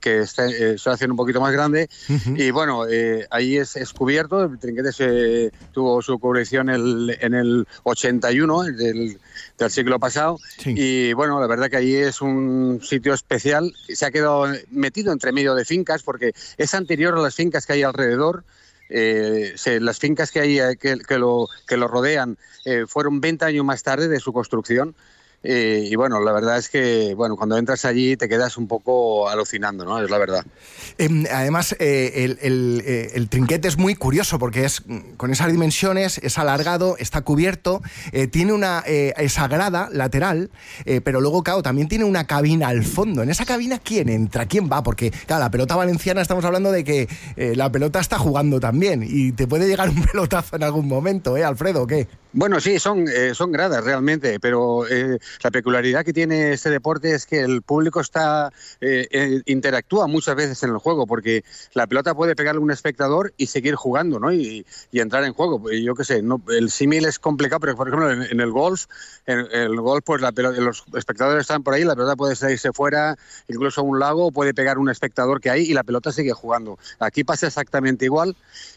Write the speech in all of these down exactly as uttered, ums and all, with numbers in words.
que está, eh, se hace un poquito más grande. Uh-huh. Y bueno, eh, ahí es, es cubierto. El trinquete se, tuvo su cubrición el, en el ochenta y uno del, del siglo pasado. Sí. Y bueno, la verdad que ahí es un sitio especial. Se ha quedado metido entre medio de fincas porque es anterior a las fincas que hay alrededor. Eh, se, las fincas que hay que, que, lo, que lo rodean eh, fueron veinte años más tarde de su construcción. Eh, y bueno, la verdad es que bueno, cuando entras allí te quedas un poco alucinando, ¿no? Es la verdad. Eh, además, eh, el, el, eh, el trinquete es muy curioso porque es con esas dimensiones, es alargado, está cubierto, eh, tiene una eh, esa grada lateral, eh, pero luego, claro, también tiene una cabina al fondo. ¿En esa cabina quién entra? ¿Quién va? Porque, claro, la pelota valenciana estamos hablando de que eh, la pelota está jugando también y te puede llegar un pelotazo en algún momento, ¿eh, Alfredo? ¿O qué? Bueno, sí, son, eh, son gradas realmente, pero eh, la peculiaridad que tiene este deporte es que el público está eh, eh, interactúa muchas veces en el juego, porque la pelota puede pegarle a un espectador y seguir jugando, ¿no? Y, y entrar en juego. Yo qué sé, no, el símil es complicado, pero por ejemplo en, en el golf, en, en el golf pues la pelota, los espectadores están por ahí, la pelota puede salirse fuera, incluso a un lago, puede pegar un espectador que hay y la pelota sigue jugando. Aquí pasa exactamente igual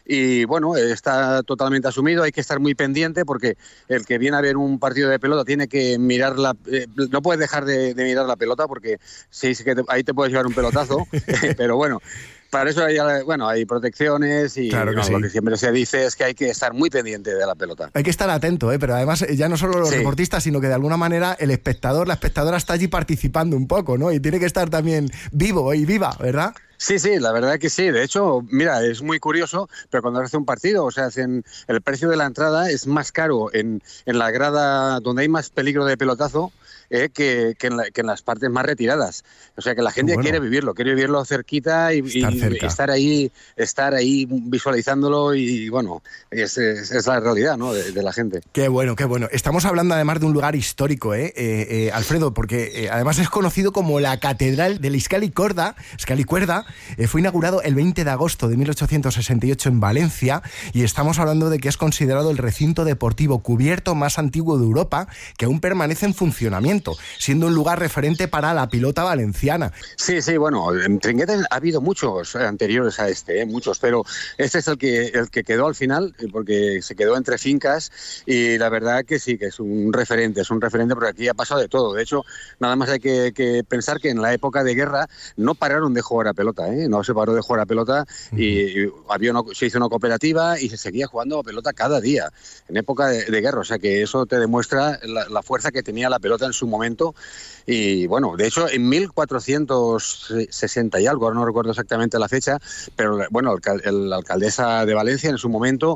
y bueno, está totalmente asumido, hay que estar muy pendiente porque el que viene a ver un partido de pelota tiene que mirar la... Eh, no puedes dejar de, de mirar la pelota porque sí, sí que te, ahí te puedes llevar un pelotazo, pero bueno... Para eso hay, bueno, hay protecciones y claro que no, sí. Lo que siempre se dice es que hay que estar muy pendiente de la pelota. Hay que estar atento, ¿eh? Pero además ya no solo los sí. deportistas, sino que de alguna manera el espectador, la espectadora está allí participando un poco, ¿no? Y tiene que estar también vivo y viva, ¿verdad? Sí, sí, la verdad que sí. De hecho, mira, es muy curioso, pero cuando hace un partido, o sea, hacen, el precio de la entrada es más caro en, en la grada donde hay más peligro de pelotazo eh, que, que, en la, que en las partes más retiradas. O sea, que la gente bueno. quiere vivirlo, quiere vivirlo cerquita y estar, y, y estar ahí, estar ahí visualizándolo y, bueno, es, es, es la realidad, ¿no? de, de la gente. Qué bueno, qué bueno. Estamos hablando además de un lugar histórico, ¿eh? eh, eh Alfredo, porque eh, además es conocido como la Catedral del Escalicuerda, Escalicuerda. Eh, fue inaugurado el veinte de agosto de mil ochocientos sesenta y ocho en Valencia y estamos hablando de que es considerado el recinto deportivo cubierto más antiguo de Europa que aún permanece en funcionamiento, siendo un lugar referente para la pilota valenciana. Sí, sí, bueno, en Trinquete ha habido muchos anteriores a este, ¿eh? muchos, pero este es el que, el que quedó al final, porque se quedó entre fincas y la verdad que sí, que es un referente, es un referente porque aquí ha pasado de todo. De hecho, nada más hay que, que pensar que en la época de guerra no pararon de jugar a pelota, ¿eh? No se paró de jugar a pelota y, y había una, se hizo una cooperativa y se seguía jugando a pelota cada día, en época de, de guerra, o sea que eso te demuestra la, la fuerza que tenía la pelota en su momento. Y bueno, de hecho en mil cuatrocientos sesenta y algo, ahora no recuerdo exactamente la fecha, pero bueno, el, el, la alcaldesa de Valencia en su momento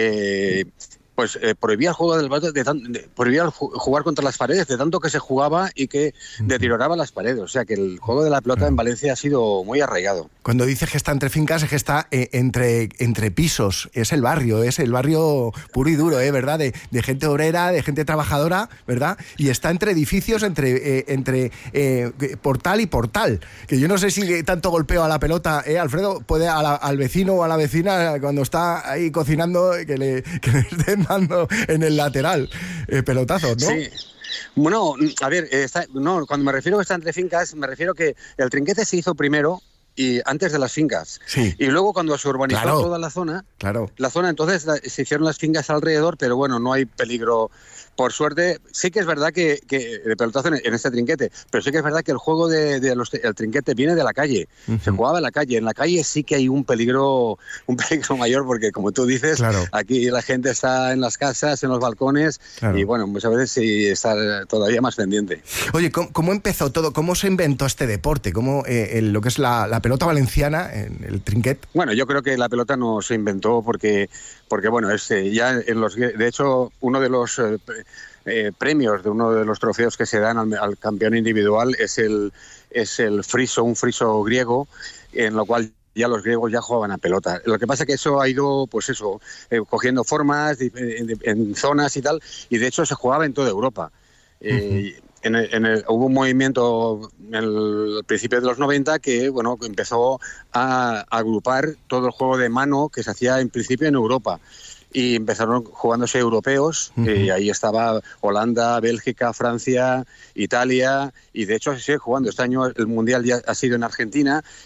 eh, pues eh, prohibía el juego del balón, de, de, prohibía el jugar contra las paredes, de tanto que se jugaba y que deterioraba las paredes. O sea que el juego de la pelota claro. en Valencia ha sido muy arraigado. Cuando dices que está entre fincas, es que está eh, entre, entre pisos. Es el barrio, es el barrio puro y duro, ¿eh? ¿Verdad? De, de gente obrera, de gente trabajadora, ¿verdad? Y está entre edificios, entre, eh, entre eh, portal y portal. Que yo no sé si tanto golpeo a la pelota, ¿eh, Alfredo? Puede a la, al vecino o a la vecina cuando está ahí cocinando que le, que le estén dando en el lateral eh, pelotazos, ¿no? Sí. Bueno, a ver, está, no, cuando me refiero a que está entre fincas, me refiero que el trinquete se hizo primero y antes de las fincas. Sí. Y luego cuando se urbanizó claro. toda la zona, claro. la zona entonces la, se hicieron las fincas alrededor, pero bueno, no hay peligro. Por suerte, sí que es verdad que, que de pelotazo en, en este trinquete, pero sí que es verdad que el juego de, de los, el trinquete viene de la calle. Uh-huh. Se jugaba en la calle. En la calle sí que hay un peligro, un peligro mayor, porque como tú dices, claro. aquí la gente está en las casas, en los balcones, claro. y bueno, muchas veces sí está todavía más pendiente. Oye, ¿cómo, cómo empezó todo? ¿Cómo se inventó este deporte? ¿Cómo eh, el, lo que es la, la pelota valenciana, en el trinquet? Bueno, yo creo que la pelota no se inventó porque, porque bueno, es, eh, ya en los, de hecho, uno de los eh, eh, premios de uno de los trofeos que se dan al, al campeón individual es el, es el friso, un friso griego, en lo cual ya los griegos ya jugaban a pelota. Lo que pasa es que eso ha ido, pues eso, eh, cogiendo formas en, en, en zonas y tal, y de hecho se jugaba en toda Europa. Eh, uh-huh. En el, en el, hubo un movimiento en el principio de los noventa que bueno empezó a, a agrupar todo el juego de mano que se hacía en principio en Europa. Y empezaron jugándose europeos, uh-huh. y ahí estaba Holanda, Bélgica, Francia, Italia, y de hecho se sigue jugando. Este año el Mundial ya ha sido en Argentina,